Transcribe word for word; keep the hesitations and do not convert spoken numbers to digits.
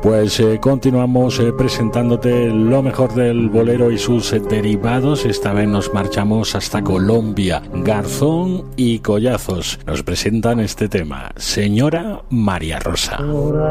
Pues eh, continuamos eh, presentándote lo mejor del bolero y sus eh, derivados. Esta vez nos marchamos hasta Colombia. Garzón y Collazos nos presentan este tema, Señora María Rosa.